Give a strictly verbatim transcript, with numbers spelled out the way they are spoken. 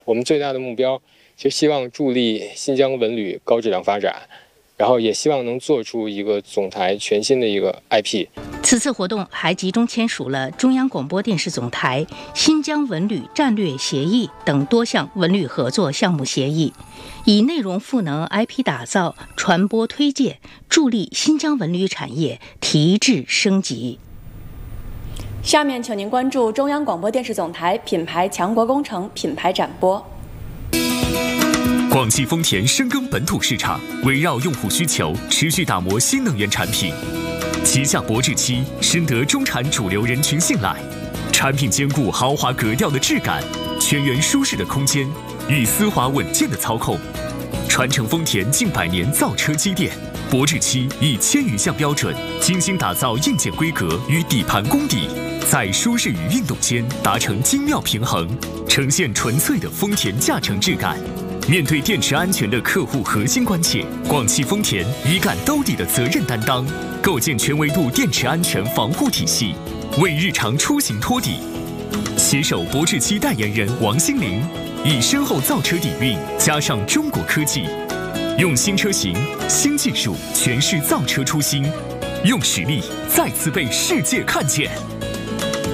我们最大的目标就希望助力新疆文旅高质量发展，然后也希望能做出一个总台全新的一个 I P。 此次活动还集中签署了中央广播电视总台新疆文旅战略协议等多项文旅合作项目协议，以内容赋能 I P 打造、传播推介，助力新疆文旅产业提质升级。 下面请您关注中央广播电视总台品牌强国工程品牌展播。 广汽丰田深耕本土市场，围绕用户需求，持续打磨新能源产品。旗下博智七深得中产主流人群信赖，产品兼顾豪华格调的质感、全员舒适的空间与丝滑稳健的操控。传承丰田近百年造车积淀，博智七以千余项标准，精心打造硬件规格与底盘功底，在舒适与运动间达成精妙平衡，呈现纯粹的丰田驾乘质感。面对电池安全的客户核心关切，广汽丰田一杆兜底的责任担当，构建全维度电池安全防护体系，为日常出行托底。携手博智七代言人王心凌，以深厚造车底蕴加上中国科技，用新车型、新技术诠释造车初心，用实力再次被世界看见。